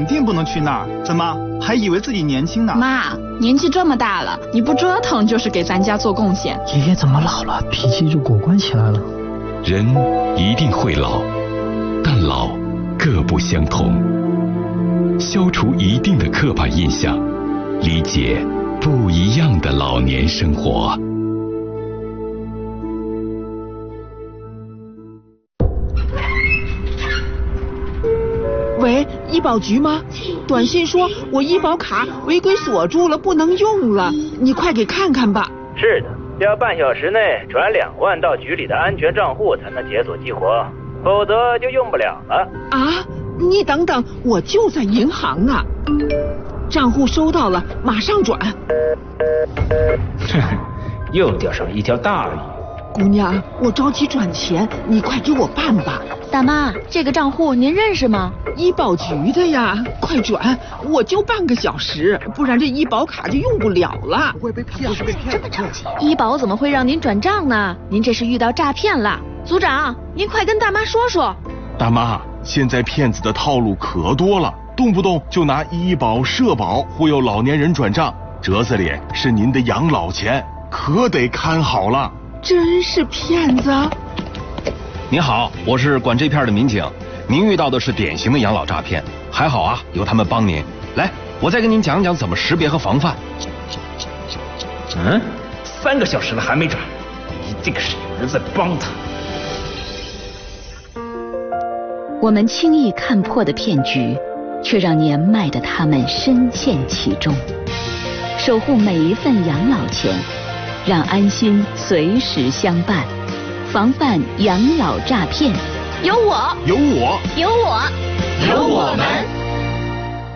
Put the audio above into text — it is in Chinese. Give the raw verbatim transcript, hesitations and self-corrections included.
定不能去那儿。怎么还以为自己年轻呢？ 妈，年纪这么大了，你不折腾就是给咱家做贡献。 爷爷怎么老了，脾气就果断起来了？ 人一定会老，但老各不相同。消除一定的刻板印象，理解不一样的老年生活。 喂，医保局吗？短信说我医保卡违规锁住了，不能用了，你快给看看吧。 是的，要半小时内转两万到局里的安全账户才能解锁激活，否则就用不了了。 啊，你等等，我就在银行呢。账户收到了，马上转。 哼哼，又钓上一条大鱼。 姑娘，我着急转钱，你快给我办吧。 大妈，这个账户您认识吗？ 医保局的呀，快转！我就半个小时，不然这医保卡就用不了了。 会被骗？是被骗？这么着急？医保怎么会让您转账呢？您这是遇到诈骗了。组长，您快跟大妈说说。 大妈，现在骗子的套路可多了，动不动就拿医保、社保忽悠老年人转账，折子里是您的养老钱，可得看好了。 真是骗子！ 您好，我是管这片的民警，您遇到的是典型的养老诈骗，还好啊，有他们帮您。来，我再跟您讲讲怎么识别和防范。 嗯，三个小时了还没转，一定是有人在帮他。 我们轻易看破的骗局，却让年迈的他们深陷其中。守护每一份养老钱，让安心随时相伴，防范养老诈骗。 有我， 有我， 有我， 有我们。